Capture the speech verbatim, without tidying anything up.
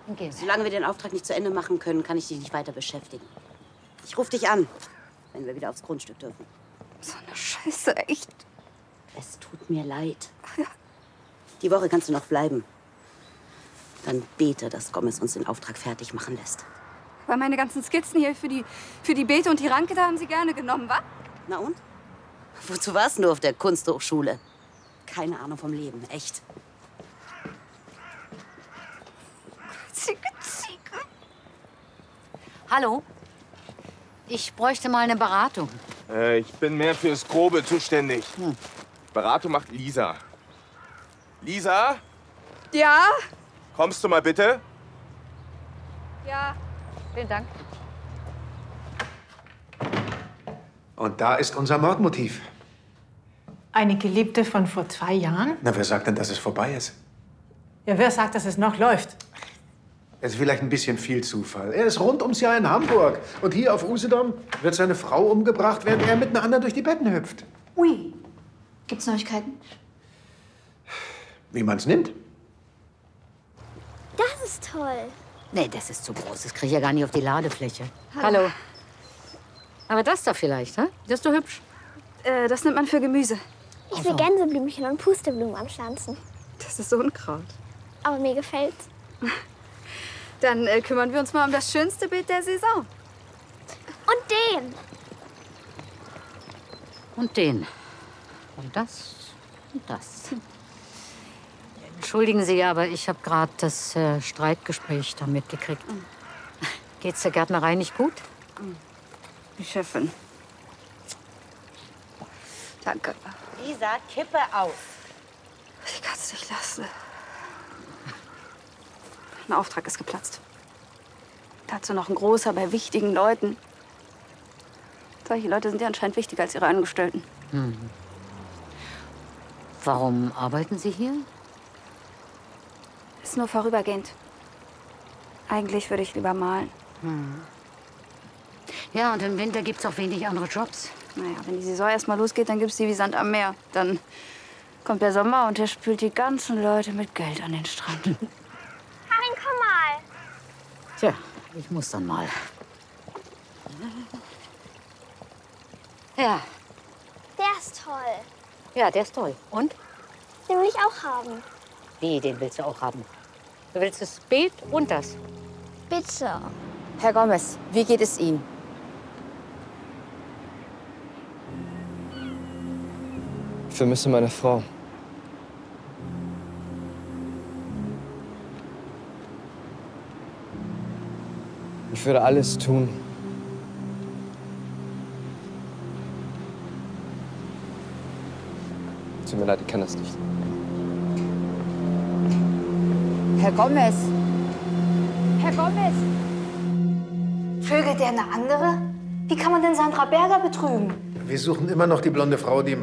Okay. Solange wir den Auftrag nicht zu Ende machen können, kann ich dich nicht weiter beschäftigen. Ich rufe dich an, wenn wir wieder aufs Grundstück dürfen. So eine Scheiße, echt. Es tut mir leid. Ja. Die Woche kannst du noch bleiben. Dann bete, dass Gomez uns den Auftrag fertig machen lässt. Weil meine ganzen Skizzen hier für die, für die Beete und die Ranke, da haben Sie gerne genommen, wa? Na und? Wozu warst du auf der Kunsthochschule? Keine Ahnung vom Leben, echt. Ziege, Ziege. Hallo? Ich bräuchte mal eine Beratung. Äh, ich bin mehr fürs Grobe zuständig. Hm. Beratung macht Lisa. Lisa, Ja? kommst du mal bitte? Ja. Vielen Dank. Und da ist unser Mordmotiv. Eine Geliebte von vor zwei Jahren? Na, wer sagt denn, dass es vorbei ist? Ja, wer sagt, dass es noch läuft? Es ist vielleicht ein bisschen viel Zufall. Er ist rund ums Jahr in Hamburg. Und hier auf Usedom wird seine Frau umgebracht, während er mit einer anderen durch die Betten hüpft. Ui. Gibt's Neuigkeiten? Wie man's nimmt. Das ist toll. Nee, das ist zu groß. Das kriege ich ja gar nicht auf die Ladefläche. Hallo. Hallo. Aber das da vielleicht, hä? Das ist doch hübsch. Äh, das nimmt man für Gemüse. Ich will Gänseblümchen und Pusteblumen anpflanzen. Das ist so Unkraut. Aber mir gefällt's. Dann äh, kümmern wir uns mal um das schönste Bild der Saison. Und den. Und den. Und das. Und das. Entschuldigen Sie, aber ich habe gerade das äh, Streitgespräch da mitgekriegt. Geht's der Gärtnerei nicht gut? Die Chefin. Danke. Lisa, Kippe aus. Ich kann es nicht lassen. Ein Auftrag ist geplatzt. Dazu noch ein großer bei wichtigen Leuten. Solche Leute sind ja anscheinend wichtiger als ihre Angestellten. Hm. Warum arbeiten Sie hier? Ist nur vorübergehend. Eigentlich würde ich lieber malen. Hm. Ja, und im Winter gibt's auch wenig andere Jobs. Naja, wenn die Saison erst mal losgeht, dann gibt's die wie Sand am Meer. Dann kommt der Sommer und der spült die ganzen Leute mit Geld an den Strand. Karin, komm mal. Tja, ich muss dann mal. Ja, Der ist toll. ja, der ist toll. Und? Den will ich auch haben. Wie, den willst du auch haben? Du willst das Beet und das? Bitte. Herr Gomez, wie geht es Ihnen? Ich vermisse meine Frau. Ich würde alles tun. Tut mir leid, ich kann das nicht. Herr Gomez. Herr Gomez! Vögelt der eine andere? Wie kann man denn Sandra Berger betrügen? Wir suchen immer noch die blonde Frau, die im